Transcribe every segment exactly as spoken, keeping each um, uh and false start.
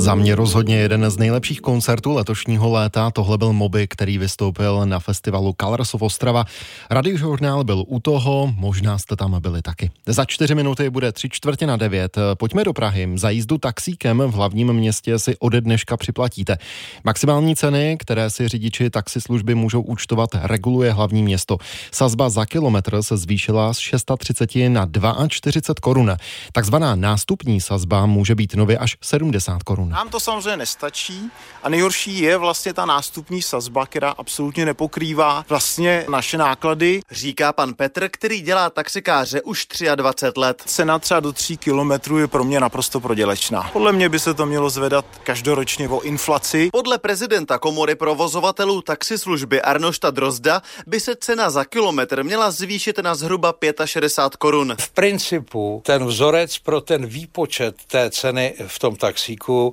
Za mě rozhodně jeden z nejlepších koncertů letošního léta. Tohle byl Moby, který vystoupil na festivalu Colors of Ostrava. Radiožurnál byl u toho, možná jste tam byli taky. Za čtyři minuty bude tři čtvrtě na devět. Pojďme do Prahy. Za jízdu taxíkem v hlavním městě si ode dneška připlatíte. Maximální ceny, které si řidiči taxislužby můžou účtovat, reguluje hlavní město. Sazba za kilometr se zvýšila z třicet šest na čtyřicet dva korun. Takzvaná nástupní sazba může být nově až sedmdesát korun. Nám to samozřejmě nestačí a nejhorší je vlastně ta nástupní sazba, která absolutně nepokrývá vlastně naše náklady. Říká pan Petr, který dělá taxikáře už dvacet tři let. Cena třeba do tří kilometrů je pro mě naprosto prodělečná. Podle mě by se to mělo zvedat každoročně o inflaci. Podle prezidenta komory provozovatelů taxislužby Arnošta Drozda by se cena za kilometr měla zvýšit na zhruba šedesát pět korun. V principu ten vzorec pro ten výpočet té ceny v tom taxíku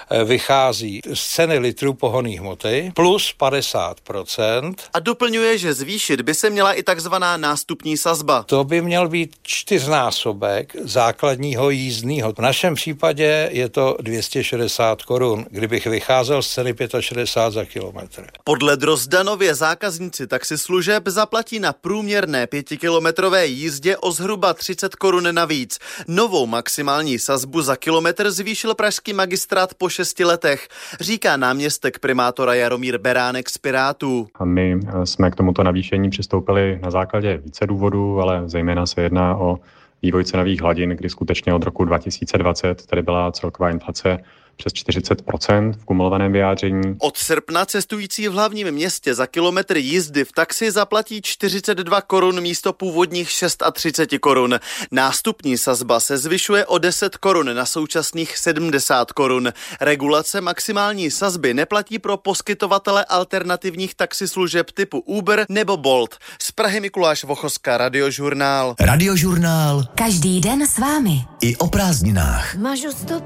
vychází z ceny litrů pohonných hmoty plus padesát procent. A doplňuje, že zvýšit by se měla i takzvaná nástupní sazba. To by měl být čtyřnásobek základního jízdního. V našem případě je to dvě stě šedesát korun, kdybych vycházel z ceny šedesát pět za kilometr. Podle Drozda nově zákazníci taxislužeb zaplatí na průměrné pětikilometrové jízdě o zhruba třicet korun navíc. Novou maximální sazbu za kilometr zvýšil pražský magistrát po šesti letech, říká náměstek primátora Jaromír Beránek z Pirátů. A my jsme k tomuto navýšení přistoupili na základě více důvodů, ale zejména se jedná o vývoj cenových hladin, kdy skutečně od roku dva tisíce dvacet tady byla celková inflace přes čtyřicet procent v kumulovaném vyjádření. Od srpna cestující v hlavním městě za kilometr jízdy v taxi zaplatí čtyřicet dva korun místo původních třicet šest korun. Nástupní sazba se zvyšuje o deset korun na současných sedmdesát korun. Regulace maximální sazby neplatí pro poskytovatele alternativních taxislužeb typu Uber nebo Bolt. Z Prahy Mikuláš Vochoska, Radiožurnál. Radiožurnál. Každý den s vámi. I o prázdninách. Mažu stop.